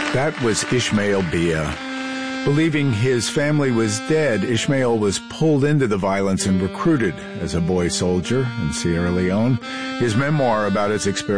That was Ismail Bia. Believing his family was dead, Ismail was pulled into the violence and recruited as a boy soldier in Sierra Leone. His memoir about his experience